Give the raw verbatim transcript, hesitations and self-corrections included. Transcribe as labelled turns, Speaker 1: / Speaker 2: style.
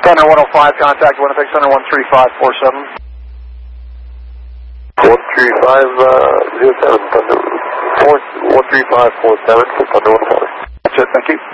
Speaker 1: Thunder one oh five, contact Winnipeg Center one three five four seven.
Speaker 2: one three five zero seven, Thunder, one three five four seven for Thunder one oh five.
Speaker 1: That's it, thank you.